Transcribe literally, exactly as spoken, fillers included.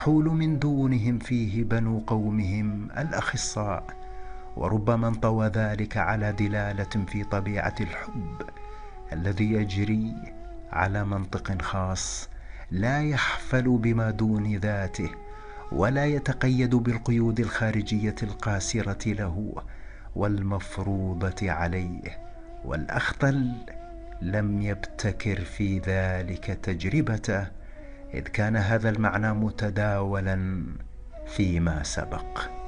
حول من دونهم فيه بنو قومهم الأخصاء، وربما انطوى ذلك على دلالة في طبيعة الحب الذي يجري على منطق خاص لا يحفل بما دون ذاته، ولا يتقيد بالقيود الخارجية القاصرة له والمفروضة عليه. والأخطل لم يبتكر في ذلك تجربته، إذ كان هذا المعنى متداولا فيما سبق.